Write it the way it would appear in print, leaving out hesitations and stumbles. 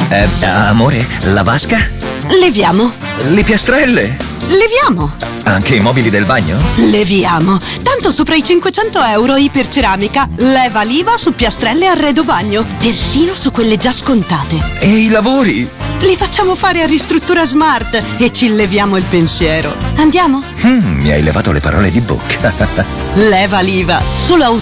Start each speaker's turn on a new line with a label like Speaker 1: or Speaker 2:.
Speaker 1: Amore, la vasca?
Speaker 2: Leviamo.
Speaker 1: Le piastrelle?
Speaker 2: Leviamo.
Speaker 1: Anche i mobili del bagno?
Speaker 2: Leviamo. Tanto sopra i 500 euro Iperceramica leva l'IVA su piastrelle e arredo bagno, persino su quelle già scontate.
Speaker 1: E i lavori?
Speaker 2: Li facciamo fare a Ristruttura Smart e ci leviamo il pensiero. Andiamo?
Speaker 1: Mi hai levato le parole di bocca.
Speaker 2: Leva l'IVA. Solo